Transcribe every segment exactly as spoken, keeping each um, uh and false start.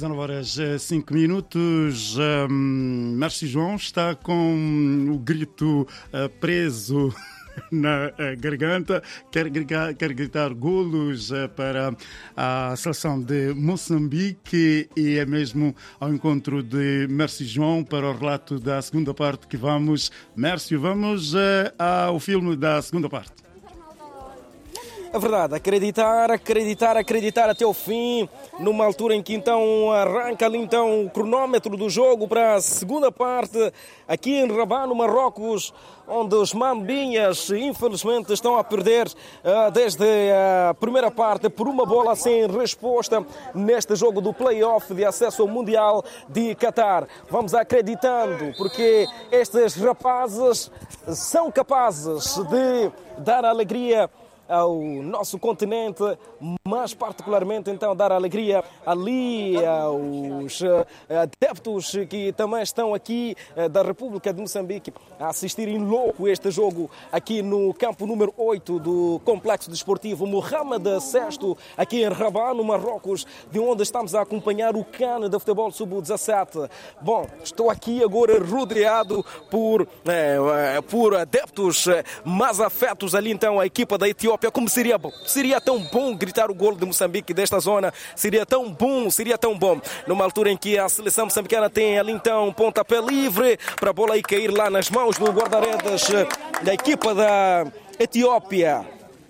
dezenove horas cinco minutos. Um, Márcio João está com o grito uh, preso na uh, garganta. Quer gritar, quer gritar golos uh, para a seleção de Moçambique e é mesmo ao encontro de Márcio João para o relato da segunda parte que vamos. Márcio, vamos uh, ao filme da segunda parte. É verdade, acreditar, acreditar, acreditar até o fim, numa altura em que então arranca ali então o cronómetro do jogo para a segunda parte, aqui em Rabat, no Marrocos, onde os Mambinhas infelizmente estão a perder uh, desde a primeira parte por uma bola sem resposta neste jogo do play-off de acesso ao Mundial de Qatar. Vamos acreditando, porque estes rapazes são capazes de dar alegria ao nosso continente, mas particularmente então dar alegria ali aos adeptos que também estão aqui da República de Moçambique a assistirem louco este jogo aqui no campo número oito do Complexo Desportivo Mohamed sexto, aqui em Rabat, no Marrocos, de onde estamos a acompanhar o CAN de futebol sub dezassete. Bom, estou aqui agora rodeado por, é, por adeptos mais afetos ali então a equipa da Etiópia. Como seria bom, seria tão bom gritar o golo de Moçambique desta zona, seria tão bom, seria tão bom, numa altura em que a seleção moçambicana tem ali então pontapé livre para a bola aí cair lá nas mãos do guarda-redes da equipa da Etiópia,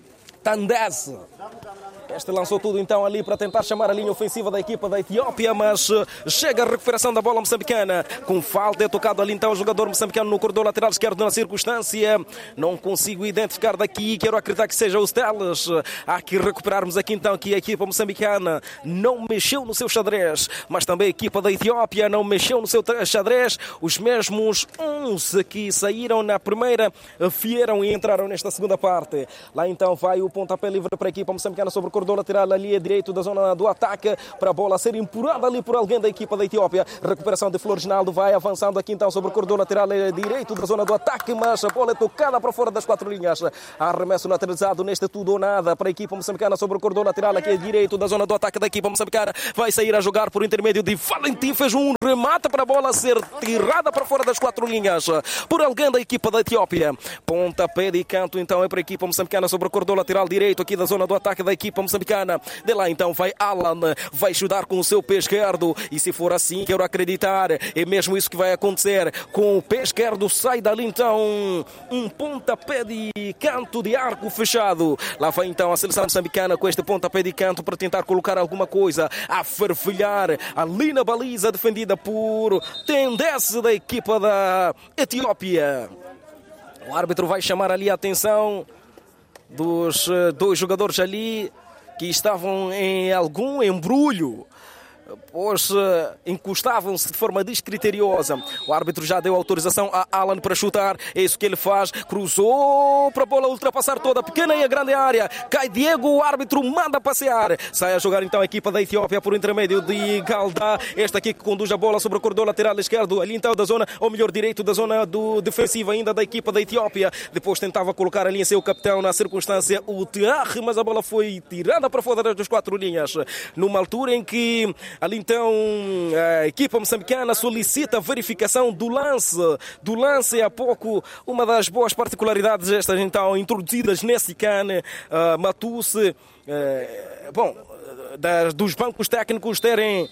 Tandese. Este lançou tudo então ali para tentar chamar a linha ofensiva da equipa da Etiópia, mas chega a recuperação da bola moçambicana. Com falta é tocado ali então o jogador moçambicano no corredor lateral esquerdo na circunstância. Não consigo identificar daqui, quero acreditar que seja os Teles. Há que recuperarmos aqui então que a equipa moçambicana não mexeu no seu xadrez, mas também a equipa da Etiópia não mexeu no seu xadrez. Os mesmos onze que saíram na primeira vieram e entraram nesta segunda parte. Lá então vai o pontapé livre para a equipa moçambicana sobre o corredor lateral ali a direito da zona do ataque para a bola ser empurrada ali por alguém da equipa da Etiópia. Recuperação de Florinaldo, vai avançando aqui então sobre o corredor lateral a direito da zona do ataque, mas a bola é tocada para fora das quatro linhas. Arremesso lateralizado neste tudo ou nada para a equipa moçambicana sobre o corredor lateral aqui a direito da zona do ataque da equipa moçambicana. Vai sair a jogar por intermédio de Valentim, fez um remate para a bola ser tirada para fora das quatro linhas por alguém da equipa da Etiópia. Pontapé de canto então é para a equipa moçambicana sobre o corredor lateral direito aqui da zona do ataque da equipa moçambicana. De lá então vai Alan, vai chutar com o seu pé esquerdo e se for assim, quero acreditar, é mesmo isso que vai acontecer. Com o pé esquerdo sai dali então um pontapé de canto de arco fechado. Lá vai então a seleção moçambicana com este pontapé de canto para tentar colocar alguma coisa a fervilhar ali na baliza defendida por Tendesse da equipa da Etiópia. O árbitro vai chamar ali a atenção dos dois jogadores ali que estavam em algum embrulho, pois uh, encostavam-se de forma descriteriosa. O árbitro já deu autorização a Alan para chutar, é isso que ele faz, cruzou para a bola ultrapassar toda a pequena e a grande área, cai Diego, o árbitro manda passear, sai a jogar então a equipa da Etiópia por intermédio de Galda, este aqui que conduz a bola sobre o corredor lateral esquerdo, ali então da zona, ou melhor direito da zona do defensivo ainda da equipa da Etiópia. Depois tentava colocar ali em seu capitão na circunstância o Tiarre, mas a bola foi tirada para fora das quatro linhas, numa altura em que ali então a equipa moçambicana solicita a verificação do lance. Do lance há pouco, uma das boas particularidades estas então introduzidas nesse CAN, uh, Matuse, uh, bom, das, dos bancos técnicos terem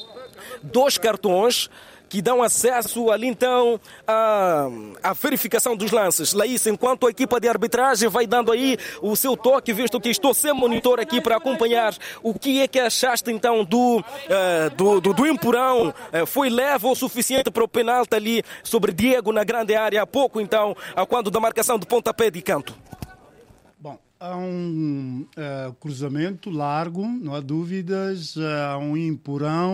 dois cartões que dão acesso ali então à, à verificação dos lances. Lá isso, enquanto a equipa de arbitragem vai dando aí o seu toque, visto que estou sem monitor aqui para acompanhar o que é que achaste então do, uh, do, do, do empurrão. Uh, foi leve o suficiente para o penalti ali sobre Diego na grande área há pouco então, a quando da marcação do pontapé de canto? Bom, há um uh, cruzamento largo, não há dúvidas, uh, há um empurrão,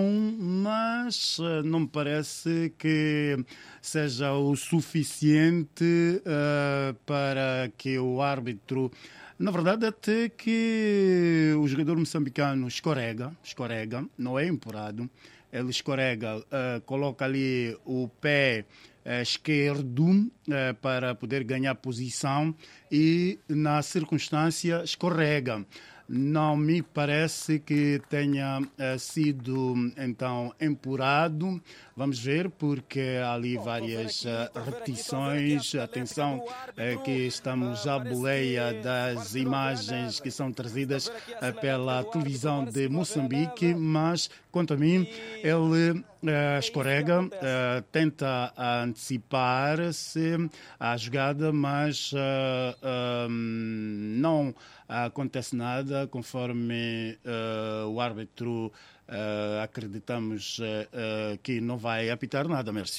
mas uh, não me parece que seja o suficiente uh, para que o árbitro... Na verdade, até que o jogador moçambicano escorrega, escorrega, não é empurrado, ele escorrega, uh, coloca ali o pé uh, esquerdo uh, para poder ganhar posição e, na circunstância, escorrega. não me parece que tenha uh, sido então empurrado. Vamos ver, porque há ali várias uh, repetições. Atenção uh, que estamos à boleia das imagens que são trazidas uh, pela televisão de Moçambique, mas quanto a mim, ele uh, escorrega, uh, tenta antecipar-se à jogada, mas uh, uh, não acontece nada, conforme uh, o árbitro uh, acreditamos uh, uh, que não vai apitar nada, Mércio.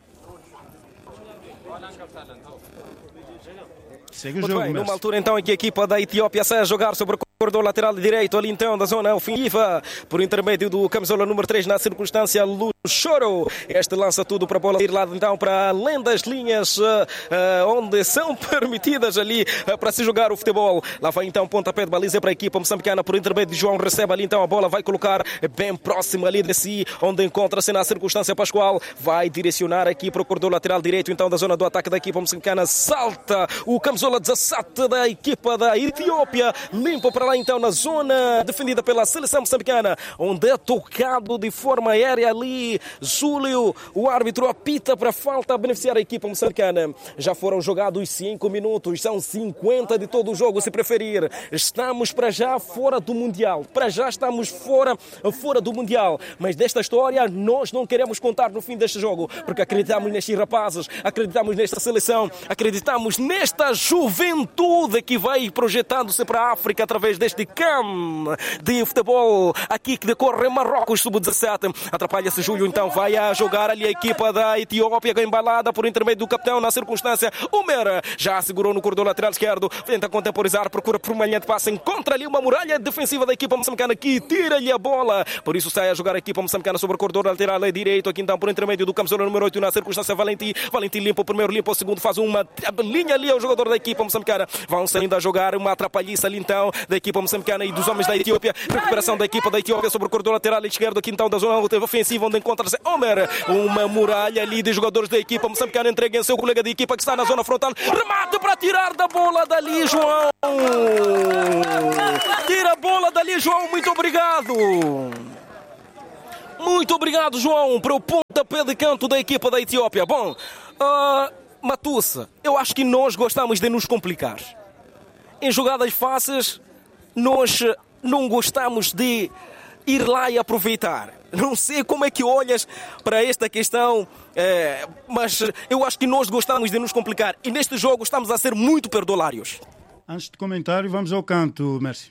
Segue o Muito jogo, bem, Mércio. numa altura então em que a equipa da Etiópia sai a jogar sobre o corredor lateral direito ali então da zona ofensiva, por intermédio do camisola número três na circunstância Luchoro. Este lança tudo para a bola ir lá então para além das linhas uh, uh, onde são permitidas ali uh, para se jogar o futebol. Lá vai então pontapé de baliza para a equipa moçambicana por intermédio de João, recebe ali então a bola, vai colocar bem próximo ali de si, onde encontra-se na circunstância Pascoal, vai direcionar aqui para o corredor lateral direito então da zona do ataque da equipa moçambicana, salta o camisola dezassete da equipa da Etiópia, limpa para lá então na zona defendida pela seleção moçambicana, onde é tocado de forma aérea ali Júlio, o árbitro apita para falta a beneficiar a equipa moçambicana. Já foram jogados cinco minutos, são cinquenta de todo o jogo se preferir. Estamos para já fora do Mundial, para já estamos fora, fora do Mundial, mas desta história nós não queremos contar no fim deste jogo, porque acreditamos nestes rapazes, acreditamos nesta seleção, acreditamos nesta juventude que vai projetando-se para a África através deste campo de futebol aqui que decorre em Marrocos, sub dezassete. Atrapalha-se Júlio, então vai a jogar ali a equipa da Etiópia, embalada por intermédio do capitão na circunstância. Umer já segurou no corredor lateral esquerdo, tenta contemporizar, procura por uma linha de passe, encontra ali uma muralha defensiva da equipa moçambicana que tira-lhe a bola, por isso sai a jogar a equipa moçambicana sobre o corredor lateral direito, aqui então por intermédio do camisola número oito na circunstância Valentim. Valentim limpa o primeiro, limpa o segundo, faz uma linha ali ao jogador da equipa moçambicana. Vão saindo a jogar uma atrapalhiça ali então da equipa moçambicana e dos homens da Etiópia. Recuperação da equipa da Etiópia sobre o corredor lateral esquerdo, aqui então da zona ofensiva, onde encontra-se Omer. Uma muralha ali de jogadores da equipa moçambicana, entrega em seu colega de equipa que está na zona frontal. Remate para tirar da bola dali, João. Tira a bola dali, João. Muito obrigado. Muito obrigado, João, para o pontapé de canto da equipa da Etiópia. Bom, uh, Matussa, eu acho que nós gostamos de nos complicar. Em jogadas fáceis, nós não gostamos de ir lá e aproveitar. Não sei como é que olhas para esta questão, é, mas eu acho que nós gostamos de nos complicar. E neste jogo estamos a ser muito perdolários. Antes de comentário, vamos ao canto, Mércio.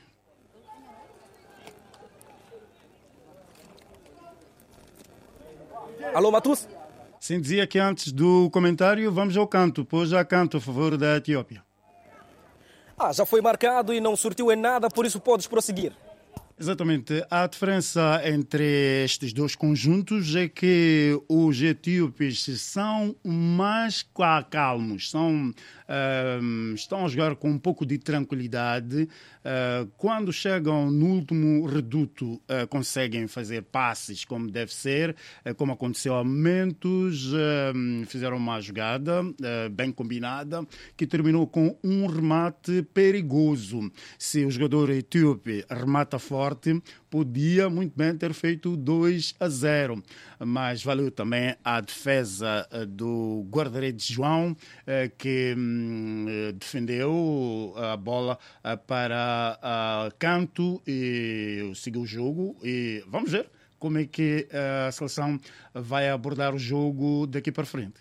Alô, Matus? Sim, dizia que antes do comentário, vamos ao canto. Pôs já canto a favor da Etiópia. Ah, já foi marcado e não surtiu em nada, por isso podes prosseguir. Exatamente. A diferença entre estes dois conjuntos é que os etíopes são mais calmos, são, uh, estão a jogar com um pouco de tranquilidade. Uh, quando chegam no último reduto, uh, conseguem fazer passes como deve ser, uh, como aconteceu há momentos. Uh, fizeram uma jogada uh, bem combinada que terminou com um remate perigoso. Se o jogador etíope remata forte, podia muito bem ter feito dois a zero, mas valeu também a defesa do guarda-redes João, que defendeu a bola para canto e seguiu o jogo. E vamos ver como é que a seleção vai abordar o jogo daqui para frente.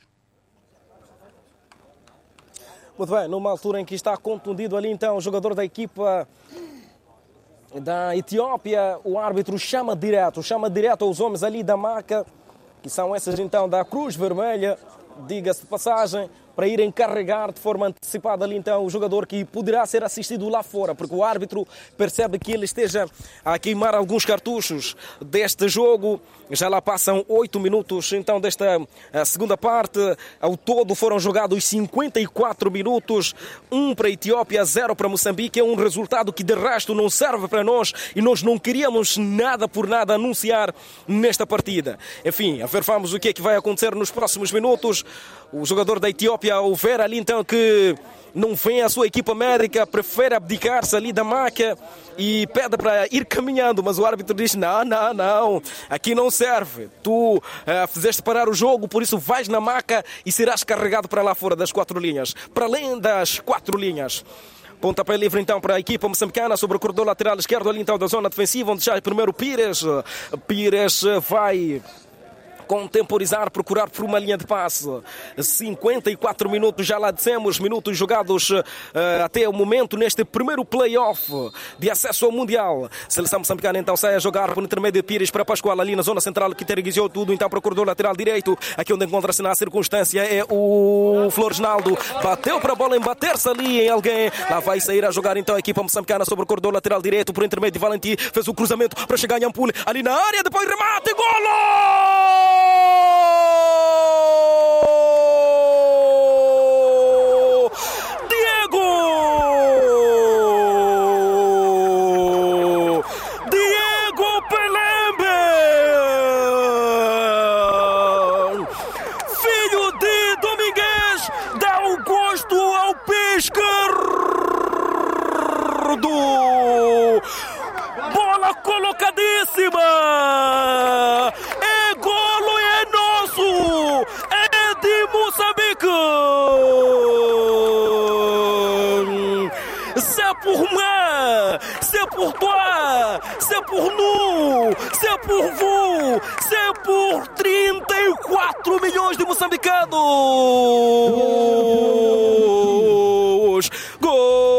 Muito bem, numa altura em que está contundido ali então o jogador da equipa da Etiópia, o árbitro chama direto, chama direto aos homens ali da maca, que são esses então da Cruz Vermelha, diga-se de passagem, para irem carregar de forma antecipada ali então o jogador que poderá ser assistido lá fora, porque o árbitro percebe que ele esteja a queimar alguns cartuchos deste jogo. Já lá passam oito minutos então desta segunda parte. Ao todo foram jogados cinquenta e quatro minutos, um para a Etiópia, zero para Moçambique. É um resultado que de resto não serve para nós e nós não queríamos nada por nada anunciar nesta partida. Enfim, a ver, vamos o que é que vai acontecer nos próximos minutos. O jogador da Etiópia própria ao ver ali então que não vem a sua equipa médica, prefere abdicar-se ali da maca e pede para ir caminhando, mas o árbitro diz, não, não, não, aqui não serve, tu uh, fizeste parar o jogo, por isso vais na maca e serás carregado para lá fora das quatro linhas, para além das quatro linhas. Pontapé livre então para a equipa moçambicana sobre o corredor lateral esquerdo ali então da zona defensiva, onde já é primeiro Pires. Pires vai contemporizar, procurar por uma linha de passe. cinquenta e quatro minutos, já lá dissemos, minutos jogados uh, até o momento neste primeiro play-off de acesso ao Mundial. Seleção moçambicana então sai a jogar por intermédio de Pires para Pascoal, ali na zona central, que terguizou tudo então para o corredor lateral direito, aqui onde encontra-se na circunstância é o Floresnaldo, bateu para a bola embater-se ali em alguém, lá vai sair a jogar então a equipa moçambicana sobre o corredor lateral direito por intermédio de Valentim, fez o cruzamento para chegar em Ampule, ali na área, depois remate, golo! Diego! Diego Pelembe! Filho de Domingues, dá o gosto ao pé esquerdo! Bola colocadíssima! É golo e é nosso! É de Moçambique! C'est pour moi! C'est pour toi! C'est pour nous! C'est pour vous! C'est pour trinta e quatro milhões de moçambicanos! Gol!